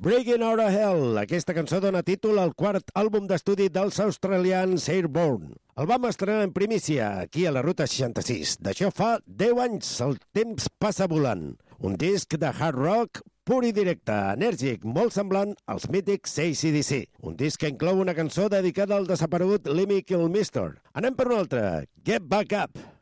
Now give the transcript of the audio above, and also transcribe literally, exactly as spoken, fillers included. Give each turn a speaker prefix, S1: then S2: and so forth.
S1: Breaking Out of Hell. Aquesta cançó dona títol al quart àlbum d'estudi dels australians Airborne. El vam estrenar en primícia aquí a la Ruta seixanta-sis. D'això fa deu anys, el temps passa volant. Un disc de hard rock pur i directe, enèrgic, molt semblant als mítics A C D C. Un disc que inclou una cançó dedicada al desaparegut Lemmy Kilmister. Anem per un altre. Get Back Up.